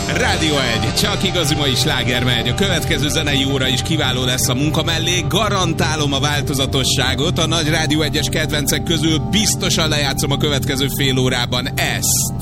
Rádió 1, csak igazi mai sláger megy. A következő zenei óra is kiváló lesz a munka mellé. Garantálom a változatosságot. A nagy Rádió 1-es kedvencek közül biztosan lejátszom a következő fél órában ezt.